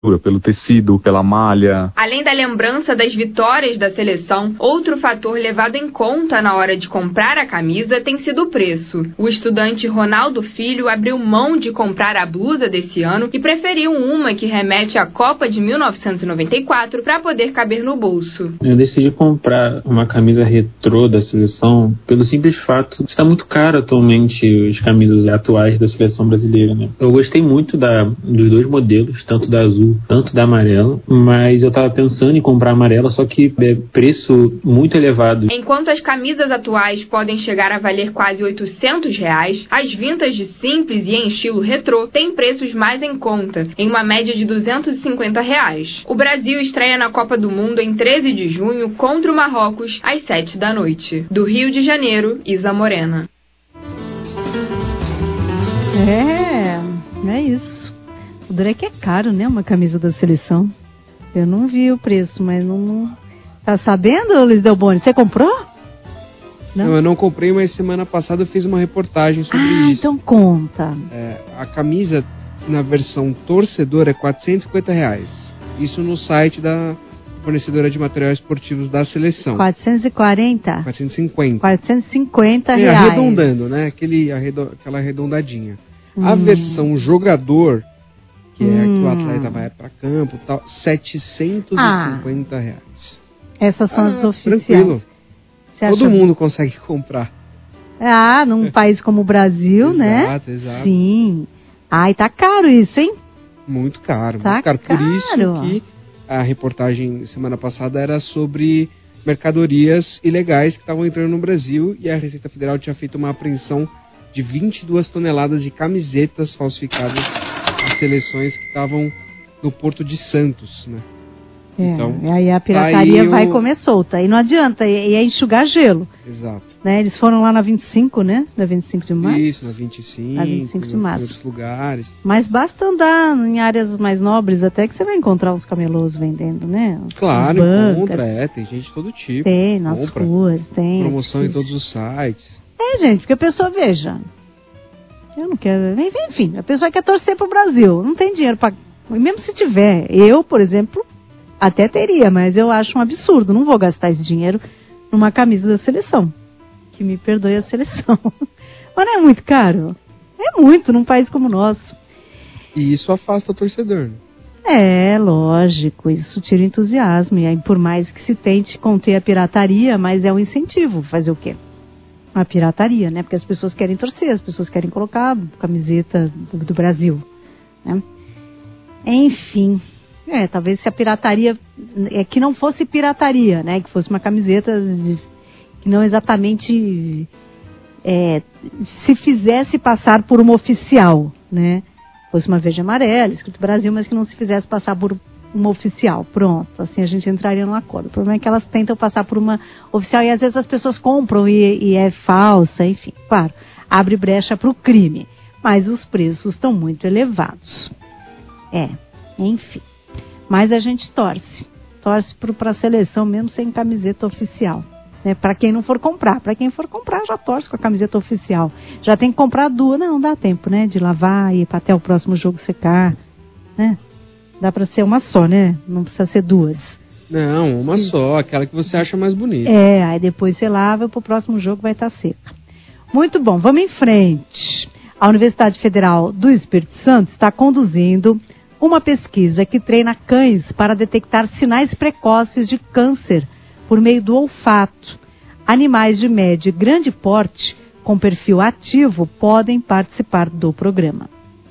pelo tecido, pela malha. Além da lembrança das vitórias da seleção, outro fator levado em conta na hora de comprar a camisa tem sido o preço. O estudante Ronaldo Filho abriu mão de comprar a blusa desse ano e preferiu uma que remete à Copa de 1994 para poder caber no bolso. Eu decidi comprar uma camisa retrô da seleção pelo simples fato de estar muito caro atualmente as camisas atuais da seleção brasileira, né? Eu gostei muito dos dois modelos, tanto da azul, tanto da amarela, mas eu tava pensando em comprar a amarela, só que é preço muito elevado. Enquanto as camisas atuais podem chegar a valer quase R$800, as vintage simples e em estilo retrô têm preços mais em conta, em uma média de R$250. O Brasil estreia na Copa do Mundo em 13 de junho contra o Marrocos, às 7 da noite. Do Rio de Janeiro, Isa Morena. É isso. O duro é que é caro, né? Uma camisa da seleção. Eu não vi o preço, mas não... Tá sabendo, Luiz Delboni? Você comprou? Não, eu não comprei, mas semana passada eu fiz uma reportagem sobre isso. Então conta. A camisa na versão torcedor é R$450. Isso no site da fornecedora de materiais esportivos da seleção. 440? 450. 450 reais. Arredondando, né? Aquela arredondadinha. A versão jogador, que é que o atleta vai para campo e tal, R$750. Essas são as oficiais. Tranquilo. Todo mundo consegue comprar. Num país como o Brasil, né? Exato. Sim. E tá caro isso, hein? Muito caro, tá muito caro. Por isso que a reportagem semana passada era sobre mercadorias ilegais que estavam entrando no Brasil e a Receita Federal tinha feito uma apreensão de 22 toneladas de camisetas falsificadas de seleções que estavam no Porto de Santos, né? Então, e aí a pirataria vai comer solta. E não adianta, é enxugar gelo. Exato. Né? Eles foram lá na 25, né? Na 25 de março. Isso, na 25. Na 25 de março. Em outros lugares. Mas basta andar em áreas mais nobres até que você vai encontrar uns camelôs vendendo, né? Claro, encontra, tem gente de todo tipo. Tem, nas ruas, tem. Promoção em todos os sites. Gente, porque a pessoa, veja, eu não quero, enfim, a pessoa quer torcer pro Brasil, não tem dinheiro para, mesmo se tiver, eu, por exemplo, até teria, mas eu acho um absurdo, não vou gastar esse dinheiro numa camisa da seleção, que me perdoe a seleção, mas não é muito caro? É muito, num país como o nosso. E isso afasta o torcedor, lógico, isso tira o entusiasmo, e aí, por mais que se tente conter a pirataria, mas é um incentivo, fazer o quê? A pirataria, né? Porque as pessoas querem torcer, as pessoas querem colocar camiseta do Brasil, né? Enfim, talvez se a pirataria, que não fosse pirataria, né? Que fosse uma camiseta que não exatamente se fizesse passar por uma oficial, né? Fosse uma verde e amarela, escrito Brasil, mas que não se fizesse passar por uma oficial, pronto, assim a gente entraria num acordo. O problema é que elas tentam passar por uma oficial e às vezes as pessoas compram e é falsa, enfim, claro, abre brecha para o crime, mas os preços estão muito elevados. Enfim, mas a gente torce para a seleção mesmo sem camiseta oficial, né? Para quem não for comprar, já torce com a camiseta oficial, já tem que comprar duas, não dá tempo, né, de lavar e ir até o próximo jogo secar, né? Dá pra ser uma só, né? Não precisa ser duas. Não, uma só, aquela que você acha mais bonita. Aí depois você lava, pro próximo jogo vai estar seca. Muito bom, vamos em frente. A Universidade Federal do Espírito Santo está conduzindo uma pesquisa que treina cães para detectar sinais precoces de câncer por meio do olfato. Animais de médio e grande porte com perfil ativo podem participar do programa.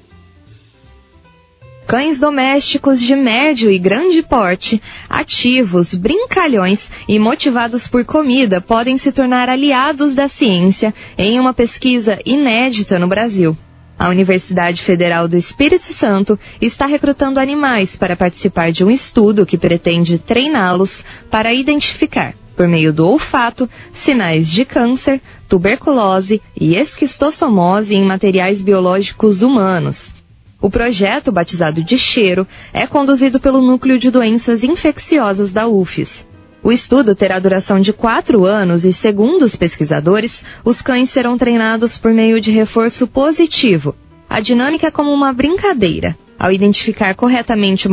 Cães domésticos de médio e grande porte, ativos, brincalhões e motivados por comida podem se tornar aliados da ciência em uma pesquisa inédita no Brasil. A Universidade Federal do Espírito Santo está recrutando animais para participar de um estudo que pretende treiná-los para identificar, por meio do olfato, sinais de câncer, tuberculose e esquistossomose em materiais biológicos humanos. O projeto, batizado de Cheiro, é conduzido pelo Núcleo de Doenças Infecciosas da UFES. O estudo terá duração de 4 anos e, segundo os pesquisadores, os cães serão treinados por meio de reforço positivo. A dinâmica é como uma brincadeira. Ao identificar corretamente